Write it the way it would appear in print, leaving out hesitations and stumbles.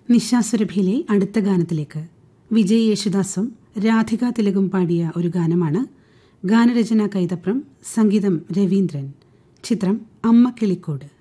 നിശാസുരഭിയിലെ അടുത്ത ഗാനത്തിലേക്ക് വിജയ് യേശുദാസും രാധിക തിലകും പാടിയ ഒരു ഗാനമാണ്. ഗാനരചന കൈതപ്രം, സംഗീതം രവീന്ദ്രൻ. ചിത്രം അമ്മ കിളിക്കോട്.